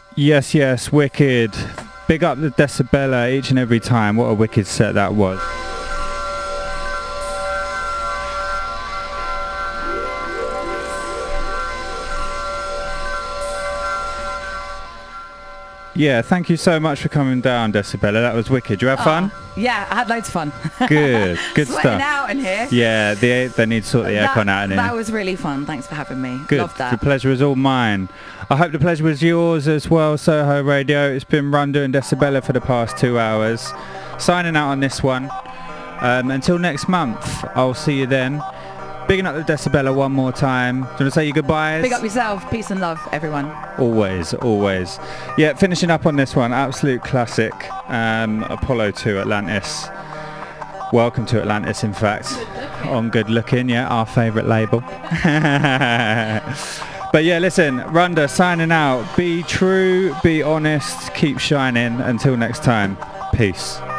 Yes, yes, wicked. Big up the Decibella each and every time. What a wicked set that was. Yeah, thank you so much for coming down, Decibella. That was wicked. You have fun? Yeah, I had loads of fun. Good Sweating stuff. out in here. Yeah, they need to sort the aircon out in here. That was really fun. Thanks for having me. Good. Love that. The pleasure was all mine. I hope the pleasure was yours as well, Soho Radio. It's been Runda and Decibella for the past 2 hours. Signing out on this one. Until next month, I'll see you then. Bigging up the Decibella one more time. Do you want to say your goodbyes? Big up yourself. Peace and love, everyone. Always, always. Yeah, finishing up on this one, absolute classic. Apollo 2 Atlantis. Welcome to Atlantis, in fact. On Good Looking, yeah, our favourite label. But yeah, listen, Runda signing out. Be true, be honest, keep shining. Until next time, peace.